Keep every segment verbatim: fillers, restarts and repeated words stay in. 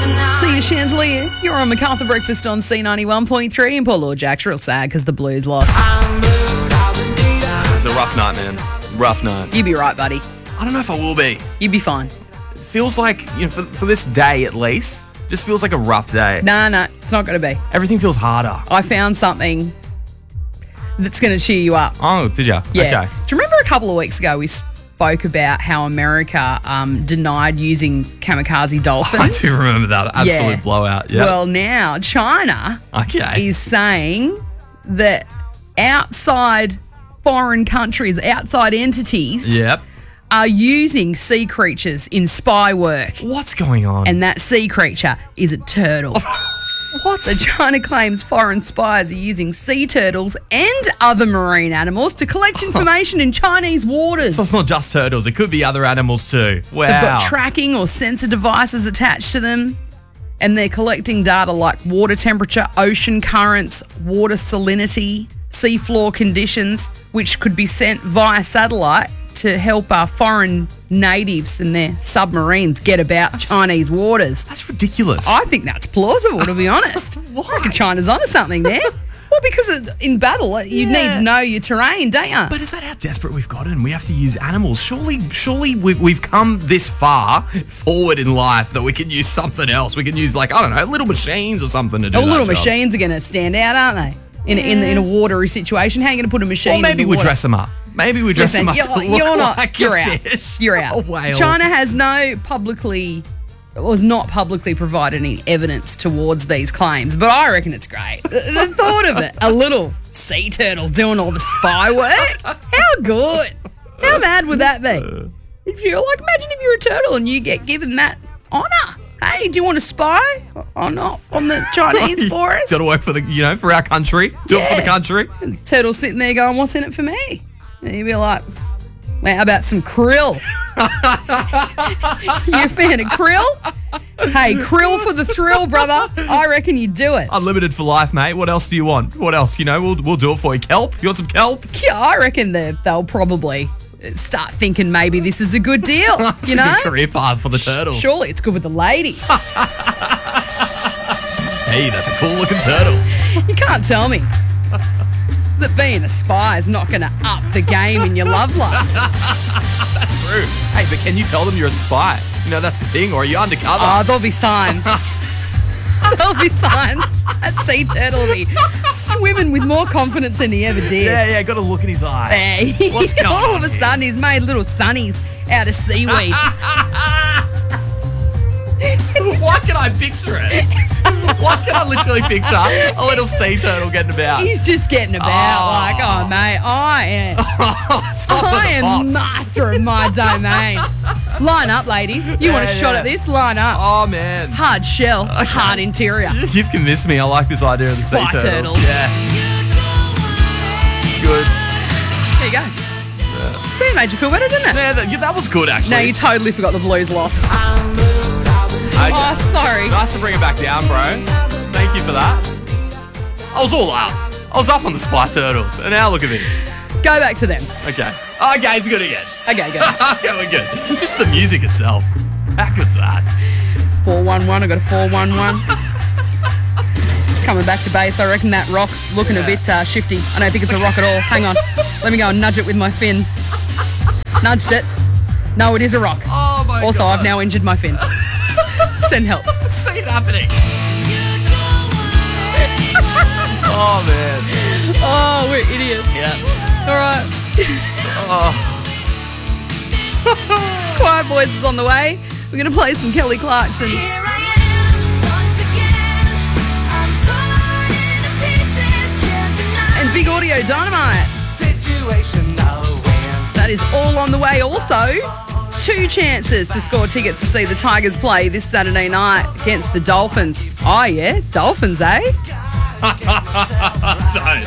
See you, Chandelier. You're on MacArthur Breakfast on C ninety-one point three, and poor Lord Jack's real sad because the Blues lost. It's a rough night, man. Rough night. You'll be right, buddy. I don't know if I will be. You'll be fine. It feels like, you know, for, for this day at least, just feels like a rough day. Nah, nah, it's not going to be. Everything feels harder. I found something that's going to cheer you up. Oh, did ya? Yeah. Okay. Do you remember a couple of weeks ago we spoke about how America um, denied using kamikaze dolphins? I do remember that. Absolute Yeah. blowout. Yeah. Well, now China okay. is saying that outside foreign countries, outside entities, Yep. are using sea creatures in spy work. What's going on? And that sea creature is a turtle. what? So China claims foreign spies are using sea turtles and other marine animals to collect information in Chinese waters. So it's not just turtles. It could be other animals too. Wow. They've got tracking or sensor devices attached to them, and they're collecting data like water temperature, ocean currents, water salinity, seafloor conditions, which could be sent via satellite to help our foreign natives and their submarines get about that's, Chinese waters. That's ridiculous. I think that's plausible, to be honest. Why? I reckon China's onto something there. Well, because in battle, you Yeah. need to know your terrain, don't you? But is that how desperate we've gotten? We have to use animals. Surely, surely we, we've come this far forward in life that we can use something else. We can use, like, I don't know, little machines or something to do Oh, that little job. machines are going to stand out, aren't they? In, Yeah. in, in a watery situation. How are you going to put a machine Or in maybe the we water? dress them up. Maybe we dress Listen, them up you're, to look you're not, like you're a out. fish. You're out. A whale. China has no publicly, was not publicly provided any evidence towards these claims, but I reckon it's great. The, the thought of it, a little sea turtle doing all the spy work, how good? How mad would that be? If you're like, imagine if you're a turtle and you get given that honour. Hey, do you want to spy or not on the Chinese for us? Got to work for the, you know, for our country. Do it for the Yeah. country. And turtle's sitting there going, what's in it for me? And you'd be like, well, how about some krill? You a fan of krill? Hey, krill for the thrill, brother. I reckon you do it. Unlimited for life, mate. What else do you want? What else? You know, we'll we'll do it for you. Kelp? You want some kelp? Yeah, I reckon they- they'll probably start thinking maybe this is a good deal. That's you a know? good career path for the turtles. Surely it's good with the ladies. Hey, that's a cool looking turtle. You can't tell me that being a spy is not going to up the game in your love life. That's true. Hey, but can you tell them you're a spy? You know, that's the thing. Or are you undercover? Oh, there'll be signs. There'll be signs. That sea turtle will be swimming with more confidence than he ever did. yeah, yeah. Got to look in his eye. Hey, What's going all on of a here? sudden he's made little sunnies out of seaweed. Why can I picture it? Why can I literally picture a little sea turtle getting about? He's just getting about Oh. like, oh, mate, I am, Stop I with the am pops. master of my domain. Line up, ladies. You want a Yeah, shot yeah. at this? Line up. Oh, man. Hard shell, hard interior. You've convinced me. I like this idea of the sea Spy turtles. turtles. Yeah. It's good. There you go. See, it made you feel better, didn't it? Yeah, that, yeah, that was good, actually. No, you totally forgot the Blues lost. Okay. Oh, sorry. Nice to bring it back down, bro. Thank you for that. I was all up. I was up on the Spy Turtles, and now look at me. Go back to them. Okay. Okay, it's good again. Okay, go. Okay, we're good. Just the music itself. How good's that? four one one. I got a four one one. Just coming back to base. I reckon that rock's looking Yeah. a bit uh, shifty. I don't think it's a rock at all. Hang on. Let me go and nudge it with my fin. Nudged it. No, it is a rock. Oh, my Also, God. I've now injured my fin. Send help. See it happening. Oh, man. Oh, we're idiots. Yeah. All right. Oh. Quiet Boys is on the way. We're going to play some Kelly Clarkson. Here I am, once again. I'm torn into pieces, can't deny. And Big Audio Dynamite. Situation no win. That is all on the way. Also, two chances to score tickets to see the Tigers play this Saturday night against the Dolphins. Oh, yeah? Dolphins, eh? Don't.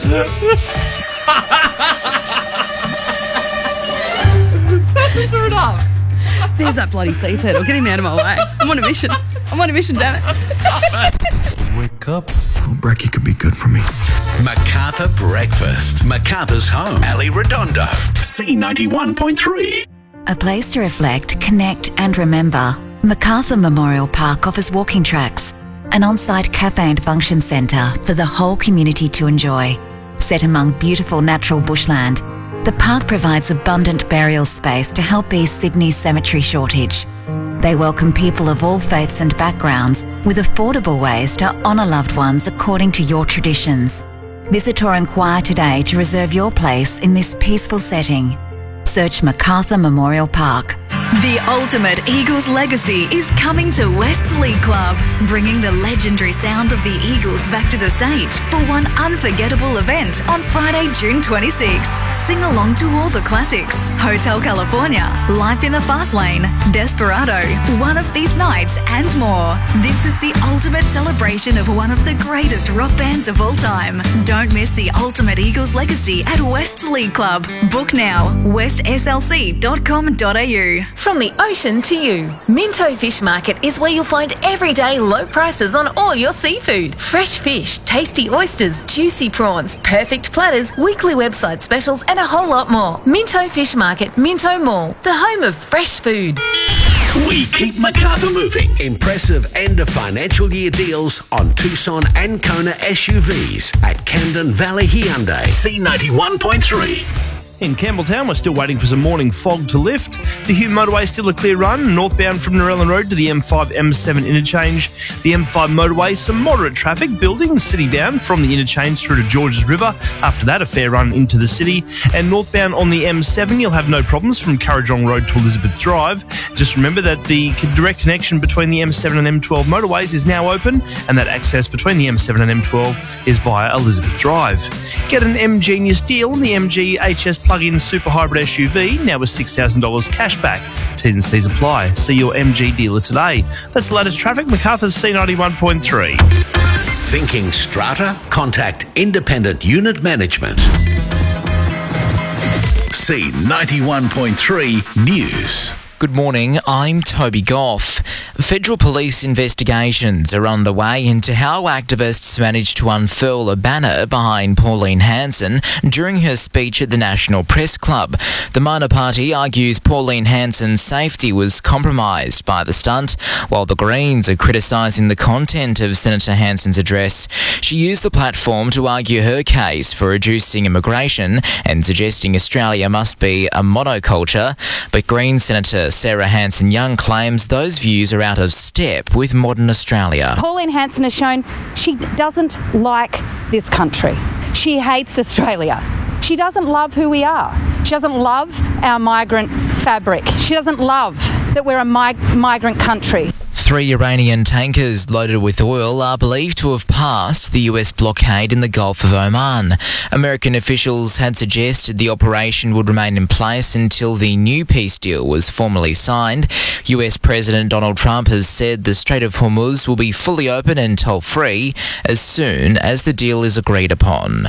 Turtles are enough. There's that bloody sea turtle. Get him out of my way. I'm on a mission. I'm on a mission, damn it. Wake up. Brekkie could be good for me. MacArthur Breakfast. MacArthur's home. Ali Redondo. C ninety-one point three. A place to reflect, connect and remember. MacArthur Memorial Park offers walking tracks, an on-site cafe and function centre for the whole community to enjoy. Set among beautiful natural bushland, the park provides abundant burial space to help ease Sydney's cemetery shortage. They welcome people of all faiths and backgrounds with affordable ways to honour loved ones according to your traditions. Visit or inquire today to reserve your place in this peaceful setting. Search MacArthur Memorial Park. The ultimate Eagles legacy is coming to Westleigh Club, bringing the legendary sound of the Eagles back to the stage for one unforgettable event on Friday, June twenty-sixth. Sing along to all the classics: Hotel California, Life in the Fast Lane, Desperado, One of These Nights, and more. This is the ultimate celebration of one of the greatest rock bands of all time. Don't miss the ultimate Eagles legacy at Westleigh Club. Book now, west s l c dot com dot a u. From the ocean to you, Minto Fish Market is where you'll find everyday low prices on all your seafood. Fresh fish, tasty oysters, juicy prawns, perfect platters, weekly website specials, and a whole lot more. Minto Fish Market, Minto Mall, the home of fresh food. We keep MacArthur moving. Impressive end of financial year deals on Tucson and Kona S U Vs at Camden Valley Hyundai. C ninety-one point three. In Campbelltown, we're still waiting for some morning fog to lift. The Hume motorway is still a clear run, northbound from Narellan Road to the M five M seven interchange. The M five motorway, some moderate traffic building city bound from the interchange through to Georges River. After that, a fair run into the city. And northbound on the M seven, you'll have no problems from Currajong Road to Elizabeth Drive. Just remember that the direct connection between the M seven and M twelve motorways is now open, and that access between the M seven and M twelve is via Elizabeth Drive. Get an M Genius deal on the M G H S plug-in super hybrid S U V, now with six thousand dollars cash back. T's and C's apply. See your M G dealer today. That's the latest traffic. MacArthur's C ninety-one point three. Thinking strata? Contact Independent Unit Management. C ninety-one point three News. Good morning, I'm Toby Goff. Federal police investigations are underway into how activists managed to unfurl a banner behind Pauline Hanson during her speech at the National Press Club. The minor party argues Pauline Hanson's safety was compromised by the stunt, while the Greens are criticising the content of Senator Hanson's address. She used the platform to argue her case for reducing immigration and suggesting Australia must be a monoculture, but Green Senator Sarah Hanson-Young claims those views are out of step with modern Australia. Pauline Hanson has shown she doesn't like this country. She hates Australia. She doesn't love who we are. She doesn't love our migrant fabric. She doesn't love that we're a mig- migrant country. Three Iranian tankers loaded with oil are believed to have passed the U S blockade in the Gulf of Oman. American officials had suggested the operation would remain in place until the new peace deal was formally signed. U S President Donald Trump has said the Strait of Hormuz will be fully open and toll-free as soon as the deal is agreed upon.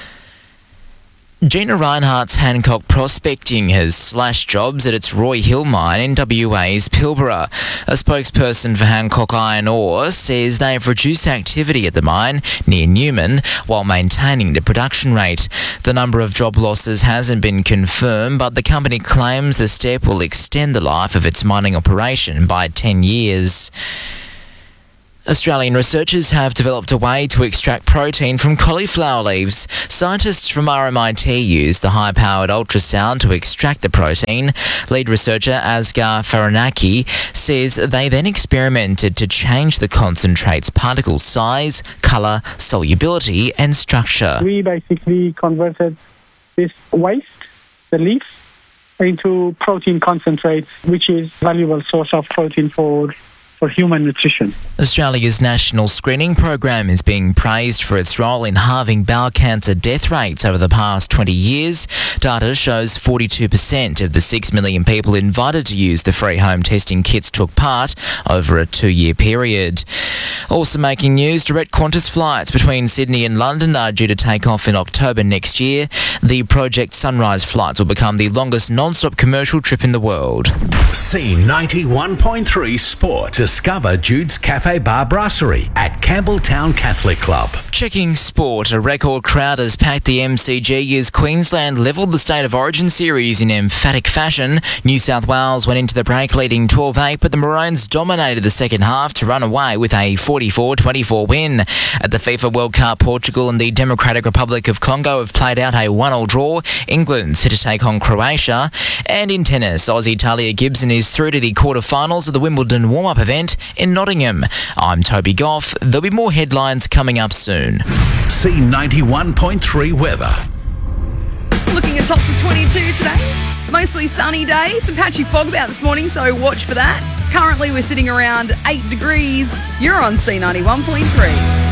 Gina Rinehart's Hancock Prospecting has slashed jobs at its Roy Hill mine in W A's Pilbara. A spokesperson for Hancock Iron Ore says they have reduced activity at the mine near Newman while maintaining the production rate. The number of job losses hasn't been confirmed, but the company claims the step will extend the life of its mining operation by ten years. Australian researchers have developed a way to extract protein from cauliflower leaves. Scientists from R M I T use the high-powered ultrasound to extract the protein. Lead researcher Asghar Faranaki says they then experimented to change the concentrate's particle size, colour, solubility and structure. We basically converted this waste, the leaves, into protein concentrates, which is a valuable source of protein for for human nutrition. Australia's national screening program is being praised for its role in halving bowel cancer death rates over the past twenty years. Data shows forty-two percent of the six million people invited to use the free home testing kits took part over a two-year period. Also making news, direct Qantas flights between Sydney and London are due to take off in October next year. The Project Sunrise flights will become the longest non-stop commercial trip in the world. C ninety-one point three Sport. Discover Jude's Cafe Bar Brasserie at Campbelltown Catholic Club. Checking sport, a record crowd has packed the M C G as Queensland levelled the State of Origin series in emphatic fashion. New South Wales went into the break leading twelve eight, but the Maroons dominated the second half to run away with a forty-four twenty-four win. At the FIFA World Cup, Portugal and the Democratic Republic of Congo have played out a one-all draw. England's set to take on Croatia. And in tennis, Aussie Talia Gibson is through to the quarterfinals of the Wimbledon warm-up event in Nottingham. I'm Toby Goff. There'll be more headlines coming up soon. C ninety-one point three weather. Looking at tops of twenty-two today. Mostly sunny day. Some patchy fog about this morning, so watch for that. Currently, we're sitting around eight degrees. You're on C ninety-one point three.